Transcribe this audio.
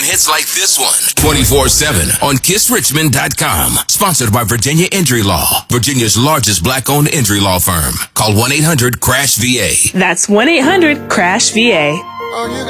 hits like this one 24/7 on KissRichmond.com. Sponsored by Virginia Injury Law, Virginia's largest black-owned injury law firm. Call 1-800-CRASH-VA. That's 1-800-CRASH-VA.